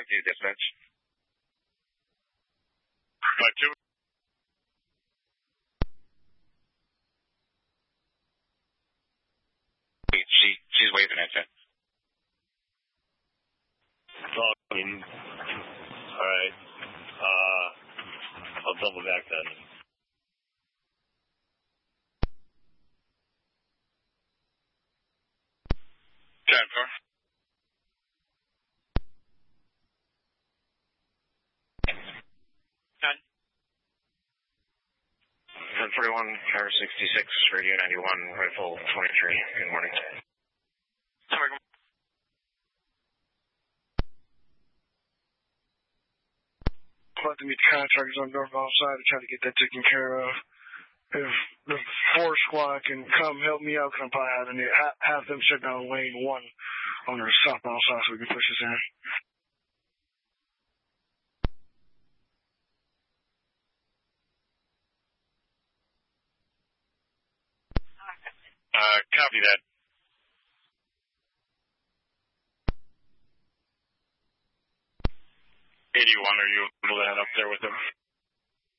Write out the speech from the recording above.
5-2 dispatch. 5-2. She's waving at you. Talking. Alright. I'll double back then. 10-4. 41, Tower 66, Radio 91, Rifle 23. Good morning. About to meet the contractors on northbound side to try to get that taken care of. If the 4 squad can come help me out, because I'm probably having to have them shut down lane 1 on the southbound side so we can push this in. Copy that. 81, are you able to head up there with them?